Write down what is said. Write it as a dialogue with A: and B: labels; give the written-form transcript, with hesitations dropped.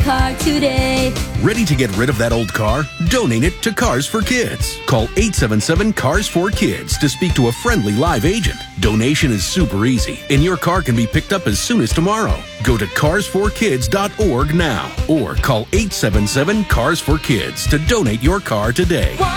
A: car today.
B: Ready to get rid of that old car? Donate it to Cars for Kids. Call 877-CARS-4-KIDS to speak to a friendly live agent. Donation is super easy, and your car can be picked up as soon as tomorrow. Go to carsforkids.org now or call 877-CARS-4-KIDS to donate your car today.